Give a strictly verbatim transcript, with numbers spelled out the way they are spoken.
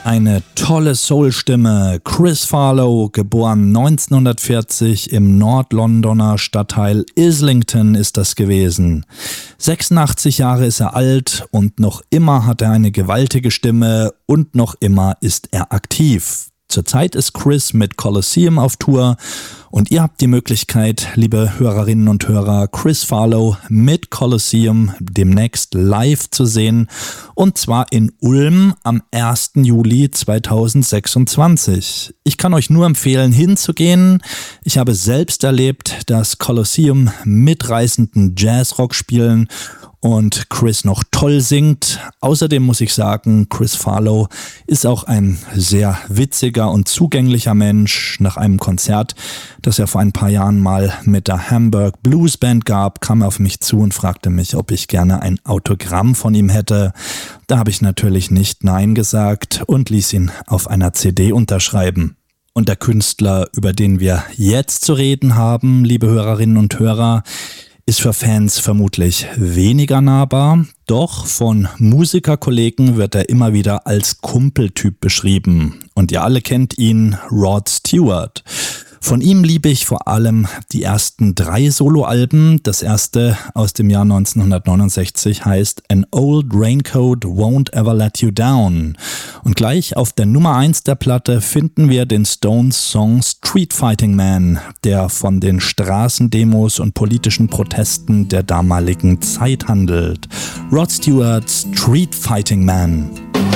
Eine tolle Soul-Stimme. Chris Farlowe, geboren neunzehnhundertvierzig im Nord-Londoner Stadtteil Islington ist das gewesen. sechsundachtzig Jahre ist er alt und noch immer hat er eine gewaltige Stimme und noch immer ist er aktiv. Zurzeit ist Chris mit Colosseum auf Tour und ihr habt die Möglichkeit, liebe Hörerinnen und Hörer, Chris Farlowe mit Colosseum demnächst live zu sehen, und zwar in Ulm am ersten Juli zweitausendsechsundzwanzig. Ich kann euch nur empfehlen, hinzugehen. Ich habe selbst erlebt, dass Colosseum mitreißenden Jazzrock spielen und Chris noch toll singt. Außerdem muss ich sagen, Chris Farlowe ist auch ein sehr witziger und zugänglicher Mensch. Nach einem Konzert, das er vor ein paar Jahren mal mit der Hamburg Blues Band gab, kam er auf mich zu und fragte mich, ob ich gerne ein Autogramm von ihm hätte. Da habe ich natürlich nicht Nein gesagt und ließ ihn auf einer C D unterschreiben. Und der Künstler, über den wir jetzt zu reden haben, liebe Hörerinnen und Hörer, ist für Fans vermutlich weniger nahbar, doch von Musikerkollegen wird er immer wieder als Kumpeltyp beschrieben. Und ihr alle kennt ihn, Rod Stewart. Von ihm liebe ich vor allem die ersten drei Soloalben. Das erste aus dem Jahr neunzehnhundertneunundsechzig heißt An Old Raincoat Won't Ever Let You Down. Und gleich auf der Nummer eins der Platte finden wir den Stones Song Street Fighting Man, der von den Straßendemos und politischen Protesten der damaligen Zeit handelt. Rod Stewart, Street Fighting Man.